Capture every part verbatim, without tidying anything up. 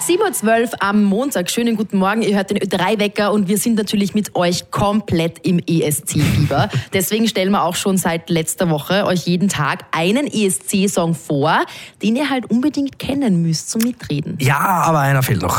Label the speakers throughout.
Speaker 1: sieben Uhr zwölf am Montag. Schönen guten Morgen. Ihr hört den Ö drei Wecker und wir sind natürlich mit euch komplett im E S C-Fieber. Deswegen stellen wir auch schon seit letzter Woche euch jeden Tag einen E S C-Song vor, den ihr halt unbedingt kennen müsst zum Mitreden.
Speaker 2: Ja, aber einer fehlt noch.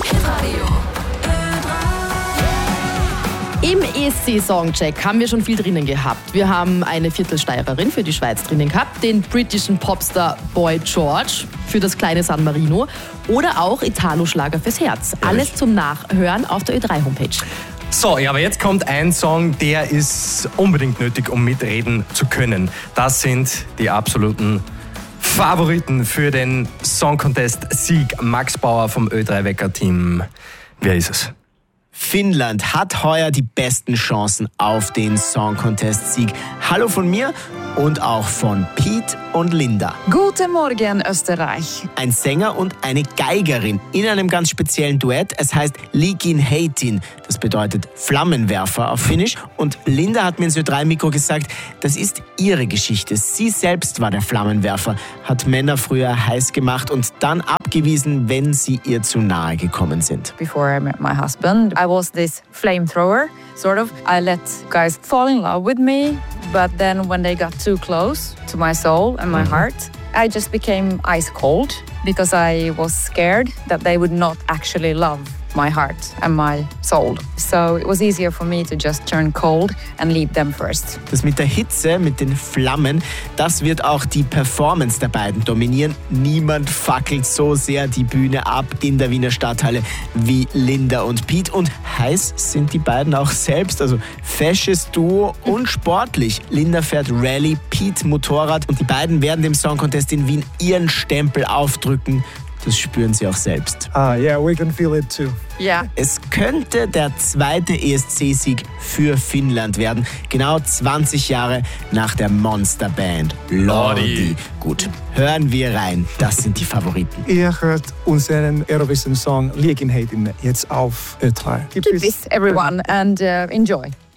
Speaker 1: Im E S C-Songcheck haben wir schon viel drinnen gehabt. Wir haben eine Viertelsteirerin für die Schweiz drinnen gehabt, den britischen Popstar Boy George für das kleine San Marino oder auch Italo-Schlager fürs Herz. Alles zum Nachhören auf der Ö drei Homepage.
Speaker 2: So, ja, aber jetzt kommt ein Song, der ist unbedingt nötig, um mitreden zu können. Das sind die absoluten Favoriten für den Song Contest Sieg. Max Bauer vom Ö drei Wecker Team. Wer ist es?
Speaker 3: Finnland hat heuer die besten Chancen auf den Song Contest Sieg. Hallo von mir und auch von Pete und Linda.
Speaker 4: Guten Morgen, Österreich.
Speaker 3: Ein Sänger und eine Geigerin in einem ganz speziellen Duett. Es heißt Liikin Heitin. Das bedeutet Flammenwerfer auf Finnisch. Und Linda hat mir ins Ö drei Mikro gesagt, das ist ihre Geschichte. Sie selbst war der Flammenwerfer, hat Männer früher heiß gemacht und dann abgewiesen, wenn sie ihr zu nahe gekommen sind.
Speaker 4: Before I met my husband, I was this flamethrower, sort of. I let guys fall in love with me, but then when they got too close to my soul and my heart, I just became ice cold because I was scared that they would not actually love my heart and my soul. So it was easier for me to just turn cold and leave them first.
Speaker 3: Das mit der Hitze, mit den Flammen, das wird auch die Performance der beiden dominieren. Niemand fackelt so sehr die Bühne ab in der Wiener Stadthalle wie Linda und Pete. Und heiß sind die beiden auch selbst, also fesches Duo und sportlich. Linda fährt Rallye, Pete Motorrad und die beiden werden dem Song Contest in Wien ihren Stempel aufdrücken. Das spüren sie auch selbst.
Speaker 5: Ah, yeah, we can feel it too.
Speaker 4: Yeah.
Speaker 3: Es könnte der zweite E S C-Sieg für Finnland werden. Genau zwanzig Jahre nach der Monsterband Lordi. Gut, hören wir rein. Das sind die Favoriten.
Speaker 5: Ihr hört unseren Eurovision-Song Liikin Heitin jetzt auf Ö drei.
Speaker 4: Keep this, everyone, and uh, enjoy.